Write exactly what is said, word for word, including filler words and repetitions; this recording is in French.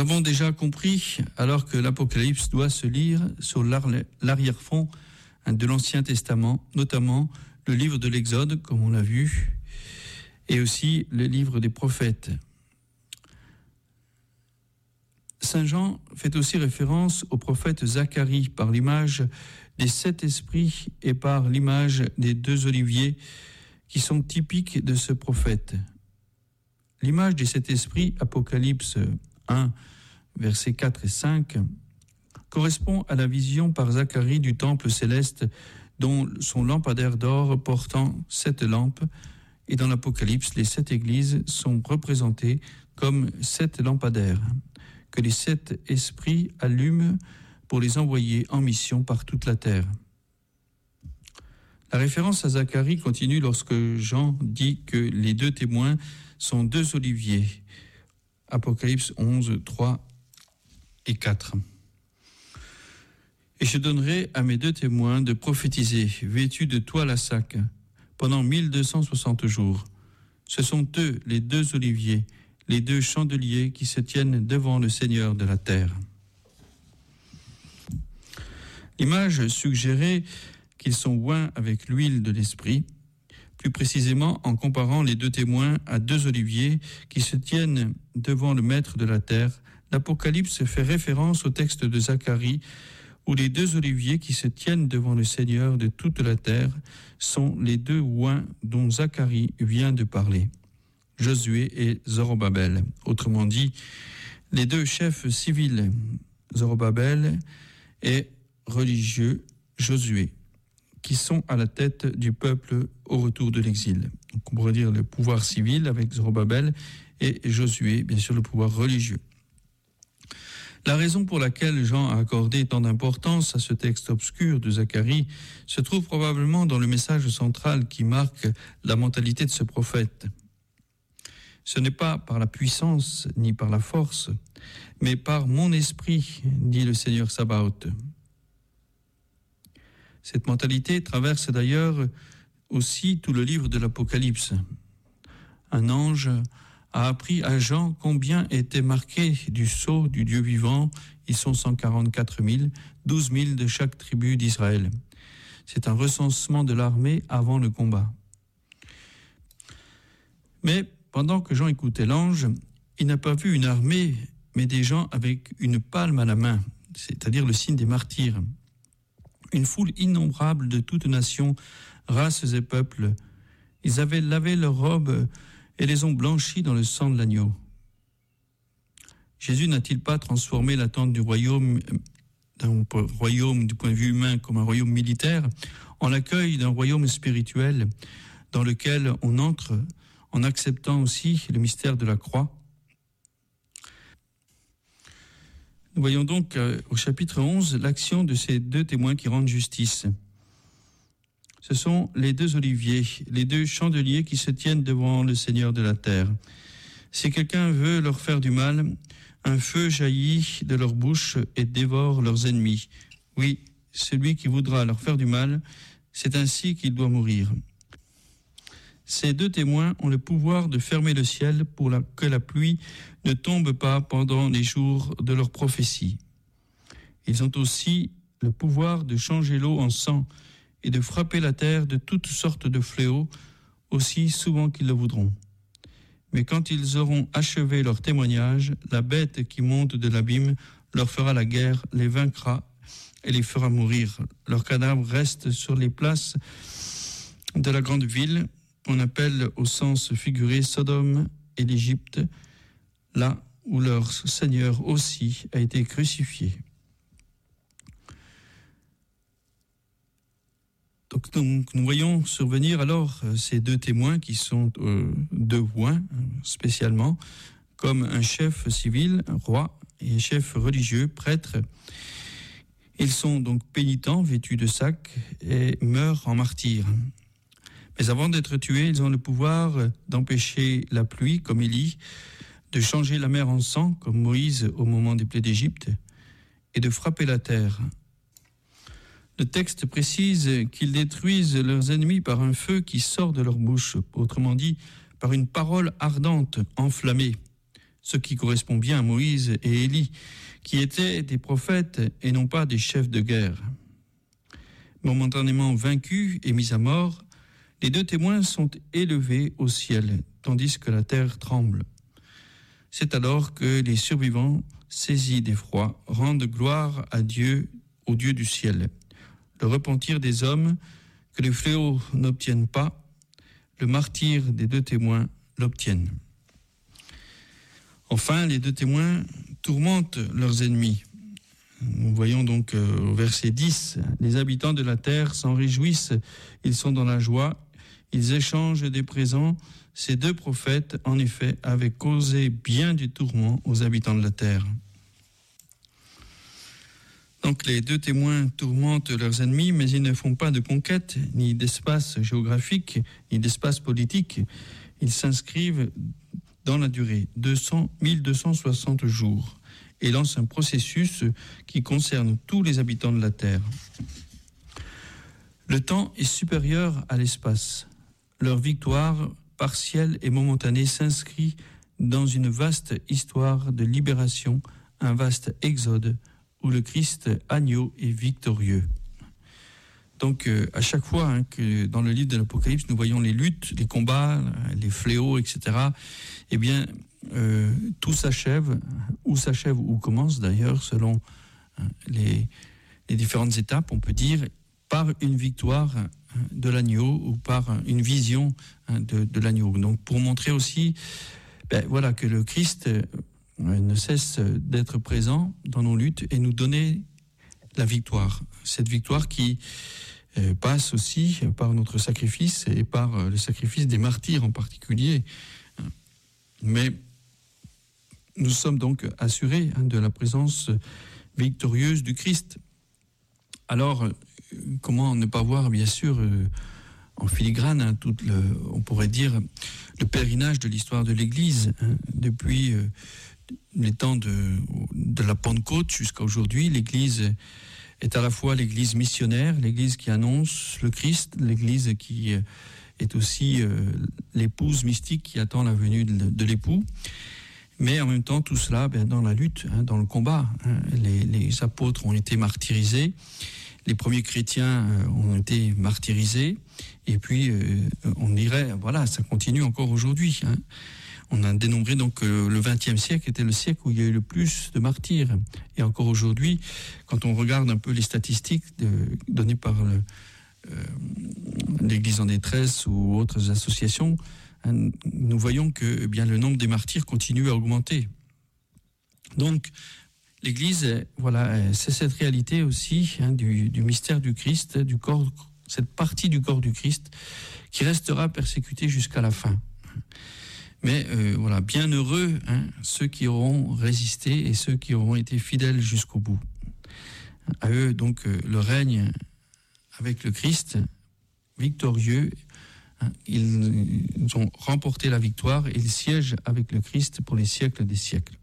Nous avons déjà compris, alors que l'Apocalypse doit se lire sur l'arrière-fond de l'Ancien Testament, notamment le livre de l'Exode, comme on l'a vu, et aussi le livre des prophètes. Saint Jean fait aussi référence au prophète Zacharie par l'image des sept esprits et par l'image des deux oliviers qui sont typiques de ce prophète. L'image des sept esprits, Apocalypse un, versets quatre et cinq, correspond à la vision par Zacharie du temple céleste dont son lampadaire d'or portant sept lampes, et dans l'Apocalypse, les sept églises sont représentées comme sept lampadaires que les sept esprits allument pour les envoyer en mission par toute la terre. La référence à Zacharie continue lorsque Jean dit que les deux témoins sont deux oliviers. Apocalypse onze, trois et quatre. Et je donnerai à mes deux témoins de prophétiser, vêtus de toile à sac, pendant mille deux cent soixante jours. Ce sont eux, les deux oliviers, les deux chandeliers qui se tiennent devant le Seigneur de la terre. L'image suggérait qu'ils sont oints avec l'huile de l'esprit, plus précisément en comparant les deux témoins à deux oliviers qui se tiennent devant le maître de la terre. L'Apocalypse fait référence au texte de Zacharie où les deux oliviers qui se tiennent devant le Seigneur de toute la terre sont les deux oints dont Zacharie vient de parler, Josué et Zorobabel. Autrement dit, les deux chefs civils, Zorobabel et religieux, Josué, qui sont à la tête du peuple au retour de l'exil. Donc on pourrait dire le pouvoir civil avec Zorobabel et Josué, bien sûr le pouvoir religieux. La raison pour laquelle Jean a accordé tant d'importance à ce texte obscur de Zacharie se trouve probablement dans le message central qui marque la mentalité de ce prophète. Ce n'est pas par la puissance ni par la force, mais par mon esprit, dit le Seigneur Sabaoth. Cette mentalité traverse d'ailleurs aussi tout le livre de l'Apocalypse. Un ange a appris à Jean combien était marqué du sceau du Dieu vivant. Ils sont cent quarante-quatre mille, douze mille de chaque tribu d'Israël. C'est un recensement de l'armée avant le combat. Mais pendant que Jean écoutait l'ange, il n'a pas vu une armée, mais des gens avec une palme à la main, c'est-à-dire le signe des martyrs. Une foule innombrable de toutes nations, races et peuples. Ils avaient lavé leurs robes et les ont blanchis dans le sang de l'agneau. Jésus n'a-t-il pas transformé l'attente du royaume, d'un royaume du point de vue humain comme un royaume militaire, en l'accueil d'un royaume spirituel dans lequel on entre en acceptant aussi le mystère de la croix? Nous voyons donc euh, au chapitre onze l'action de ces deux témoins qui rendent justice. Ce sont les deux oliviers, les deux chandeliers qui se tiennent devant le Seigneur de la terre. Si quelqu'un veut leur faire du mal, un feu jaillit de leur bouche et dévore leurs ennemis. Oui, celui qui voudra leur faire du mal, c'est ainsi qu'il doit mourir. Ces deux témoins ont le pouvoir de fermer le ciel pour la, que la pluie ne tombe pas pendant les jours de leur prophétie. Ils ont aussi le pouvoir de changer l'eau en sang et de frapper la terre de toutes sortes de fléaux, aussi souvent qu'ils le voudront. Mais quand ils auront achevé leur témoignage, la bête qui monte de l'abîme leur fera la guerre, les vaincra et les fera mourir. Leurs cadavres restent sur les places de la grande ville, qu'on appelle au sens figuré Sodome et l'Égypte, là où leur Seigneur aussi a été crucifié. Donc, donc nous voyons survenir alors ces deux témoins qui sont euh, deux oints spécialement, comme un chef civil, un roi, et un chef religieux, prêtre. Ils sont donc pénitents, vêtus de sacs, et meurent en martyrs. Mais avant d'être tués, ils ont le pouvoir d'empêcher la pluie, comme Élie, de changer la mer en sang, comme Moïse au moment des plaies d'Égypte, et de frapper la terre. Le texte précise qu'ils détruisent leurs ennemis par un feu qui sort de leur bouche, autrement dit, par une parole ardente, enflammée. ce qui correspond bien à Moïse et Élie, qui étaient des prophètes et non pas des chefs de guerre. Momentanément vaincus et mis à mort, les deux témoins sont élevés au ciel, tandis que la terre tremble. C'est alors que les survivants, saisis d'effroi, rendent gloire à Dieu, au Dieu du ciel. Le repentir des hommes, que les fléaux n'obtiennent pas, le martyre des deux témoins l'obtiennent. Enfin, les deux témoins tourmentent leurs ennemis. Nous voyons donc euh, au verset dix, les habitants de la terre s'en réjouissent, ils sont dans la joie, ils échangent des présents. Ces deux prophètes, en effet, avaient causé bien du tourment aux habitants de la terre. Donc les deux témoins tourmentent leurs ennemis, mais ils ne font pas de conquête, ni d'espace géographique, ni d'espace politique. Ils s'inscrivent dans la durée, mille deux cent soixante jours, et lancent un processus qui concerne tous les habitants de la terre. Le temps est supérieur à l'espace. Leur victoire, partielle et momentanée, s'inscrit dans une vaste histoire de libération, un vaste exode, où le Christ agneau est victorieux. Donc, euh, à chaque fois hein, que dans le livre de l'Apocalypse, nous voyons les luttes, les combats, les fléaux, et cetera, eh bien, euh, tout s'achève, ou s'achève, ou commence d'ailleurs, selon hein, les, les différentes étapes, on peut dire, par une victoire hein, de l'agneau, ou par une vision hein, de, de l'agneau. Donc, pour montrer aussi ben, voilà, que le Christ euh, ne cesse d'être présent dans nos luttes et nous donner la victoire. Cette victoire qui euh, passe aussi par notre sacrifice et par euh, le sacrifice des martyrs en particulier. Mais nous sommes donc assurés hein, de la présence victorieuse du Christ. Alors, comment ne pas voir, bien sûr, euh, en filigrane, hein, tout le, on pourrait dire, le pèlerinage de l'histoire de l'Église, hein, depuis euh, les temps de, de la Pentecôte jusqu'à aujourd'hui. L'Église est à la fois l'Église missionnaire, l'Église qui annonce le Christ, l'Église qui est aussi euh, l'épouse mystique qui attend la venue de, de l'époux. Mais en même temps, tout cela ben, dans la lutte, hein, dans le combat. Hein. Les, les apôtres ont été martyrisés, les premiers chrétiens euh, ont été martyrisés, et puis euh, on dirait, voilà, ça continue encore aujourd'hui. Hein. On a dénombré donc euh, le vingtième siècle était le siècle où il y a eu le plus de martyrs. Et encore aujourd'hui, quand on regarde un peu les statistiques de, données par le, euh, l'Église en détresse ou autres associations, hein, nous voyons que eh bien, le nombre des martyrs continue à augmenter. Donc, l'Église, voilà, c'est cette réalité aussi hein, du, du mystère du Christ, du corps, cette partie du corps du Christ qui restera persécutée jusqu'à la fin. Mais euh, voilà, bienheureux hein, ceux qui auront résisté et ceux qui auront été fidèles jusqu'au bout. À eux, donc, euh, le règne avec le Christ, victorieux, hein, ils, ils ont remporté la victoire et ils siègent avec le Christ pour les siècles des siècles.